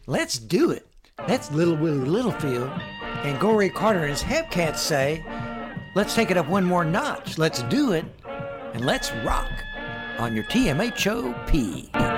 Let's do it. That's Little Willie Littlefield. And Gorey Carter and his Hepcats say, let's take it up one more notch. Let's do it. And let's rock on your TMHOP.